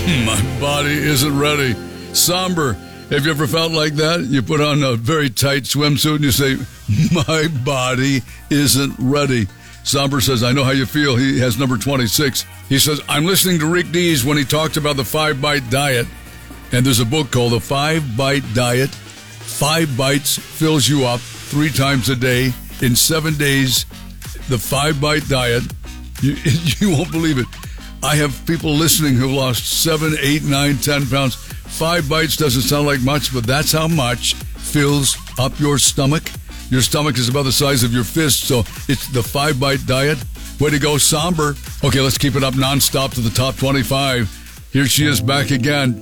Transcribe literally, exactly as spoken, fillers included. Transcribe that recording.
My body isn't ready. Somber. Have you ever felt like that? You put on a very tight swimsuit and you say, my body isn't ready. Somber says, I know how you feel. He has number twenty-six. He says, I'm listening to Rick Dees when he talked about the five-bite diet. And there's a book called The Five-Bite Diet. Five bites fills you up three times a day. In seven days, the five-bite diet, you, you won't believe it. I have people listening who lost seven, eight, nine, ten pounds. Five bites doesn't sound like much, but that's how much fills up your stomach. Your stomach is about the size of your fist, so it's the five-bite diet. Way to go, Somber. Okay, let's keep it up nonstop to the top twenty-five. Here she is back again.